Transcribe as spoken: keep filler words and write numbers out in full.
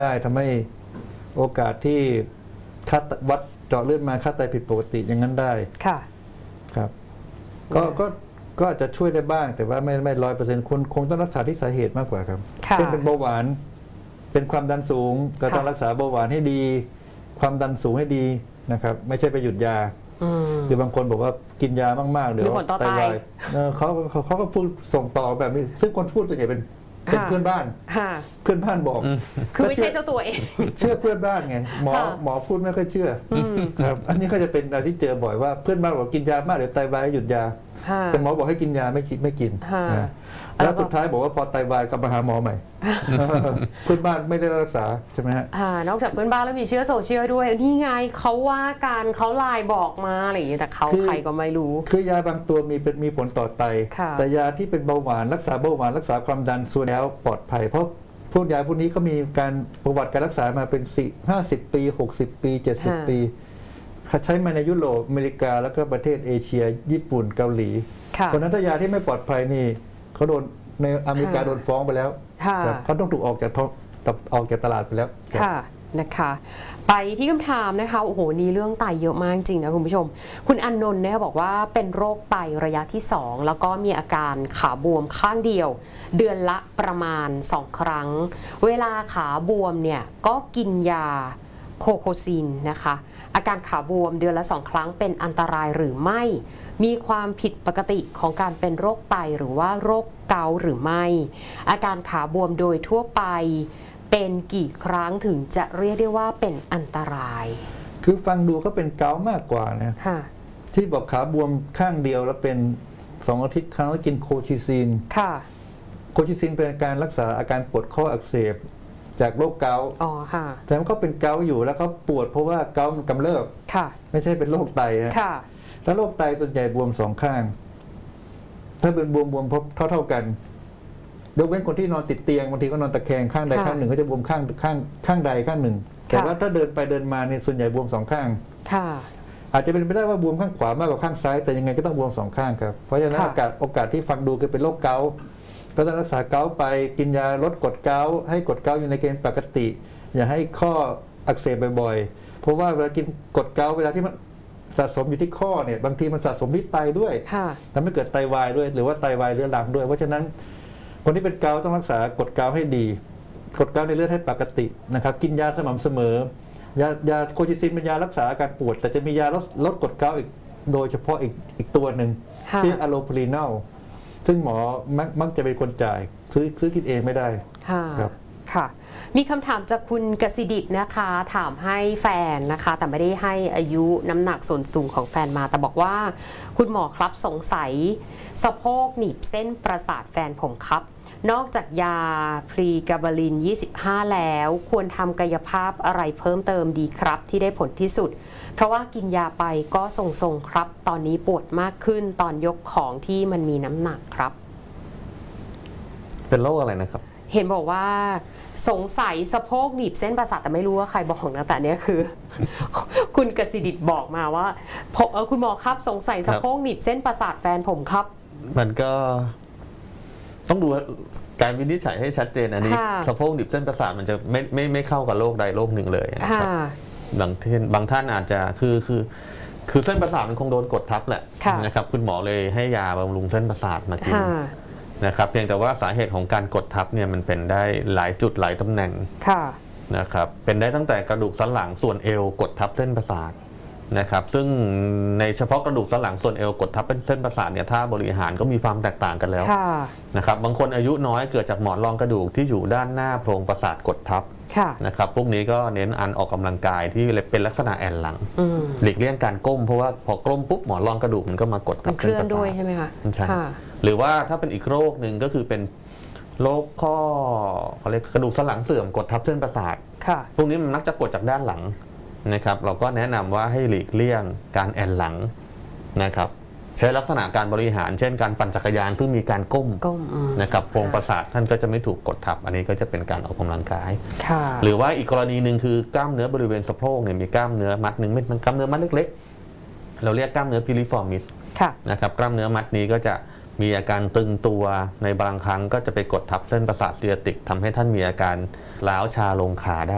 ได้ทำให้โอกาสที่ค่าวัดเจาะเลือดมาค่าไตผิดปกติอย่างนั้นได้ค่ะครับก็ก็ก็อาจจะช่วยได้บ้างแต่ว่าไม่ไม่ร้อยเปอร์เซ็นต์คนคงต้องรักษาที่สาเหตุมากกว่าครับเช่นเป็นเบาหวานเป็นความดันสูงก็ต้องรักษาเบาหวานให้ดีความดันสูงให้ดีนะครับไม่ใช่ไปหยุดยาหรือบางคนบอกว่ากินยามากๆเดี๋ยวไตวายเขาเขาก็พูดส่งต่อแบบนี้ซึ่งคนพูดส่วนใหญ่เป็นเป็นเพื่อนบ้านเพื่อนบ้านบอกคือไม่ใช่เจ้าตัวเองเชื่อเพื่อนบ้านไงหมอหมอพูดไม่ค่อยเชื่อครับอันนี้ก็จะเป็นอะไรที่เจอบ่อยว่าเพื่อนบ้านบอกกินยามากเดี๋ยวไตวายหยุดยาแต่หมอบอกให้กินยาไม่ไม่กินแล้วสุดท้ายบอกว่าพอไตวายก็มาหาหมอใหม่เพื่อนบ้านไม่ได้รักษาใช่ไหมฮะนอกจากเพื่อนบ้านแล้วมีเชื้อโซเชียลด้วยนี่ไงเขาว่าการเขาไลน์บอกมาอะไรอย่างเงี้ยแต่เขาใครก็ไม่รู้คือยาบางตัวมีเป็นมีผลต่อไตแต่ยาที่เป็นเบาหวานรักษาเบาหวานรักษาความดันส่วนแล้วปลอดภัยเพราะพวกยาพวกนี้ก็มีการประวัติการรักษามาเป็นสี่ห้าสิบปีหกสิบปีเจ็ดสิบปีใช้มาในยุโรปอเมริกาแล้วก็ประเทศเอเชียญี่ปุ่นเกาหลีเพราะนั้นถ้ายาที่ไม่ปลอดภัยนี่เขาโดนในอเมริกาโดนฟ้องไปแล้วเขาต้องถูกออกจากออกจากตลาดไปแล้วค่ะนะคะไปที่คำถามนะคะโอ้โหนี่เรื่องไตเยอะมากจริงนะคุณผู้ชมคุณอนนท์นะคะบอกว่าเป็นโรคไตระยะที่สองแล้วก็มีอาการขาบวมข้างเดียวเดือนละประมาณสองครั้งเวลาขาบวมเนี่ยก็กินยาโคโคซินนะคะอาการขาบวมเดือนละสองครั้งเป็นอันตรายหรือไม่มีความผิดปกติของการเป็นโรคไตหรือว่าโรคเกาต์หรือไม่อาการขาบวมโดยทั่วไปเป็นกี่ครั้งถึงจะเรียกได้ว่าเป็นอันตรายคือฟังดูก็เป็นเกาต์มากกว่านะที่บอกขาบวมข้างเดียวแล้วเป็นสองอาทิตย์ครั้งแล้วกินโคชิซินค่ะโคชิซินเป็นการรักษาอาการปวดข้ออักเสบจากโรคเกาต์อ๋อค่ะแต่มันก็เป็นเกาต์อยู่แล้วเขาปวดเพราะว่าเกาต์มันกำเริบค่ะไม่ใช่เป็นโรคไตนะค่ะแล้วโรคไตส่วนใหญ่บวมสองข้างถ้าเป็นบวมบวมเท่าเท่ากันยกเว้นคนที่นอนติดเตียงบางทีก็นอนตะแคงข้างใดข้างหนึ่งก็จะบวมข้างข้างข้างใดข้างหนึ่งแต่ว่าถ้าเดินไปเดินมาเนี่ยส่วนใหญ่บวมสองข้างค่ะอาจจะเป็นไปได้ว่าบวมข้างขวามากกว่าข้างซ้ายแต่ยังไงก็ต้องบวมสองข้างครับเพราะฉะนั้นโอกาสโอกาสที่ฟังดูคือเป็นโรคเกาต์ก็ต้องรักษาเกาต์ไปกินยาลดกรดเกาต์ให้กรดเกาต์อยู่ในเกณฑ์ปกติอย่าให้ข้ออักเสบบ่อยๆเพราะว่าเวลากินกรดเกาต์เวลาที่มันสะสมอยู่ที่ข้อเนี่ยบางทีมันสะสมที่ไตด้วยทำให้เกิดไตวายด้วยหรือว่าไตวายเรื้อรังด้วยเพราะฉะนั้นคนที่เป็นเกาต์ต้องรักษากรดเกาต์ให้ดีกรดเกาต์ในเลือดให้ปกตินะครับกินยาสม่ำเสมอยายาโคชิซินเป็นยารักษาอาการปวดแต่จะมียาลดลดกรดเกาต์อีกโดยเฉพาะอีกอีกตัวหนึ่งที่อะโลพรีนอลซึ่งหมอมักมักจะเป็นคนจ่ายซื้อซื้อกินเองไม่ได้ครับค่ะมีคำถามจากคุณกสิดิตนะคะถามให้แฟนนะคะแต่ไม่ได้ให้อายุน้ำหนักส่วนสูงของแฟนมาแต่บอกว่าคุณหมอครับสงสัยสะโพกหนีบเส้นประสาทแฟนผมครับนอกจากยาพรีกาบาลินยี่สิบห้าแล้วควรทำกายภาพอะไรเพิ่มเติมดีครับที่ได้ผลที่สุดเพราะว่ากินยาไปก็ทรงๆครับตอนนี้ปวดมากขึ้นตอนยกของที่มันมีน้ำหนักครับเป็นโรคอะไรนะครับเห็นบอกว่าสงสัยสะโพกหนีบเส้นประสาทแต่ไม่รู้ว่าใครบอกนะแต่เนี้ยคือ คุณกสิดิตบอกมาว่าคุณหมอครับสงสัยสะโพกหนีบเส้นประสาทแฟนผมครับมันก็ต้องดูการวินิจฉัยให้ชัดเจนอันนี้สะโพกหนีบเส้นประสาทมันจะไม่ไม่ไม่เข้ากับโรคใดโรคหนึ่งเลยนะครับบางท่านบางท่านอาจจะคือคือคือเส้นประสาทมันคงโดนกดทับแหละนะครับคุณหมอเลยให้ยาบำรุงเส้นประสาทมากินนะครับเพียงแต่ว่าสาเหตุของการกดทับเนี่ยมันเป็นได้หลายจุดหลายตำแหน่งนะครับเป็นได้ตั้งแต่กระดูกสันหลังส่วนเอวกดทับเส้นประสาทนะครับซึ่งในเฉพาะกระดูกสันหลังส่วนเอวกดทับเป็นเส้นประสาทเนี่ยถ้าบริหารก็มีความแตกต่างกันแล้วนะครับบางคนอายุน้อยเกิดจากหมอนรองกระดูกที่อยู่ด้านหน้าโพรงประสาทกดทับนะครับพวกนี้ก็เน้นอันออกกำลังกายที่เป็นลักษณะแอนหลังหลีกเลี่ยงการก้มเพราะว่าพอก้มปุ๊บหมอนรองกระดูกมันก็มากดทับเส้นประสาทด้วยใช่ไหมคะใช่หรือว่าถ้าเป็นอีกโรคหนึ่งก็คือเป็นโรคข้อเขาเรียกกระดูกสันหลังเสื่อมกดทับเส้นประสาทพวกนี้มันมักจะกดจากด้านหลังนะครับเราก็แนะนำว่าให้หลีกเลี่ยงการแอนหลังนะครับใช้ลักษณะการบริหารเช่นการปั่นจักรยานซึ่งมีการก้มนะครับโพรงประสาทท่านก็จะไม่ถูกกดทับอันนี้ก็จะเป็นการออกกำลังกายหรือว่าอีกกรณีหนึ่งคือกล้ามเนื้อบริเวณสะโพกเนี่ยมีกล้ามเนื้อมัดหนึ่งมันกล้ามเนื้อมัดเล็กๆเราเรียกกล้ามเนื้อพิลิฟอร์มิสนะครับกล้ามเนื้อมัดนี้ก็จะมีอาการตึงตัวในบางครั้งก็จะไปกดทับเส้นประสาทซีอาติกทำให้ท่านมีอาการล้าวชาลงขาได้